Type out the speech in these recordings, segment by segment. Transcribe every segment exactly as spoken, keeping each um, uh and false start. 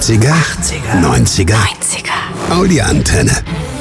achtziger, achtziger, neunziger, neunziger. Audi Antenne.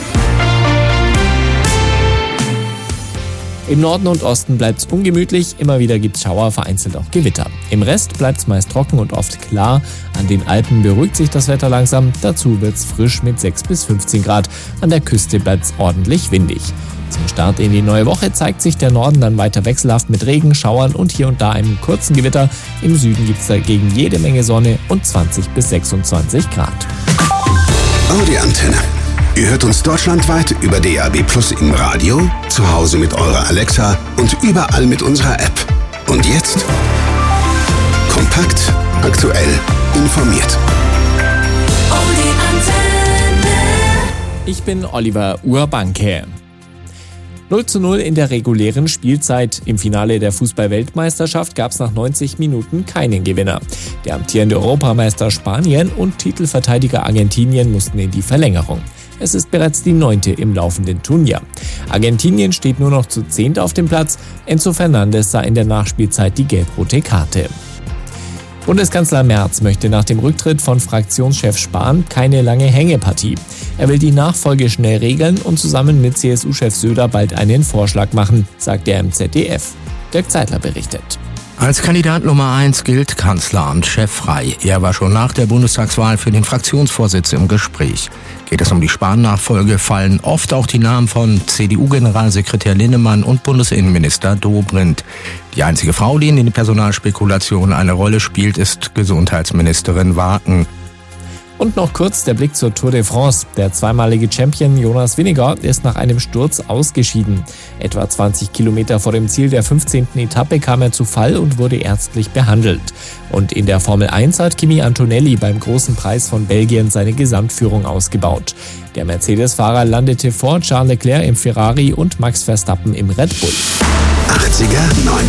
Im Norden und Osten bleibt's ungemütlich, immer wieder gibt's Schauer, vereinzelt auch Gewitter. Im Rest bleibt's meist trocken und oft klar. An den Alpen beruhigt sich das Wetter langsam, dazu wird's frisch mit sechs bis fünfzehn Grad. An der Küste bleibt's ordentlich windig. Zum Start in die neue Woche zeigt sich der Norden dann weiter wechselhaft mit Regen, Schauern und hier und da einem kurzen Gewitter. Im Süden gibt's dagegen jede Menge Sonne und zwanzig bis sechsundzwanzig Grad. Audi Antenne. Ihr hört uns deutschlandweit über D A B Plus im Radio, zu Hause mit eurer Alexa und überall mit unserer App. Und jetzt kompakt, aktuell, informiert. Audi Antenne. Ich bin Oliver Urbanke. null zu null in der regulären Spielzeit. Im Finale der Fußball-Weltmeisterschaft gab es nach neunzig Minuten keinen Gewinner. Der amtierende Europameister Spanien und Titelverteidiger Argentinien mussten in die Verlängerung. Es ist bereits die neunte im laufenden Turnier. Argentinien steht nur noch zu zehnt auf dem Platz. Enzo Fernandes sah in der Nachspielzeit die gelb-rote Karte. Bundeskanzler Merz möchte nach dem Rücktritt von Fraktionschef Spahn keine lange Hängepartie. Er will die Nachfolge schnell regeln und zusammen mit C S U-Chef Söder bald einen Vorschlag machen, sagt er im Z D F. Dirk Zeitler berichtet. Als Kandidat Nummer eins gilt Kanzleramtschef frei. Er war schon nach der Bundestagswahl für den Fraktionsvorsitz im Gespräch. Geht es um die Spahn-Nachfolge, fallen oft auch die Namen von C D U-Generalsekretär Linnemann und Bundesinnenminister Dobrindt. Die einzige Frau, die in den Personalspekulationen eine Rolle spielt, ist Gesundheitsministerin Waken. Und noch kurz der Blick zur Tour de France. Der zweimalige Champion Jonas Vingegaard ist nach einem Sturz ausgeschieden. Etwa zwanzig Kilometer vor dem Ziel der fünfzehnten Etappe kam er zu Fall und wurde ärztlich behandelt. Und in der Formel eins hat Kimi Antonelli beim Großen Preis von Belgien seine Gesamtführung ausgebaut. Der Mercedes-Fahrer landete vor Charles Leclerc im Ferrari und Max Verstappen im Red Bull. achtziger, neunziger.